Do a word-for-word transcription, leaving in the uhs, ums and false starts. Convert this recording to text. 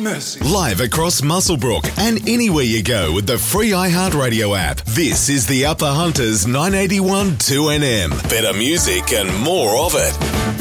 mercy. Live across Muswellbrook and anywhere you go with the free iHeartRadio app. This is the Upper Hunters nine eighty-one two N M. Better music and more of it.